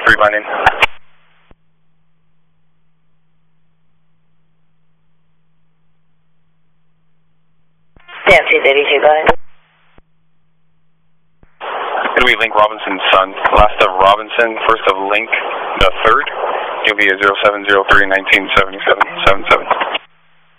3 landing. Nancy 32, go ahead. It'll be Link Robinson's son. Last of Robinson, first of Link, the third. You'll be a 0703-1977-77.